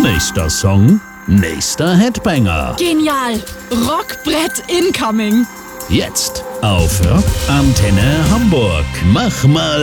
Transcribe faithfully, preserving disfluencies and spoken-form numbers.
Nächster Song, nächster Headbanger. Genial. Rockbrett incoming. Jetzt auf Rock Antenne Hamburg. Mach mal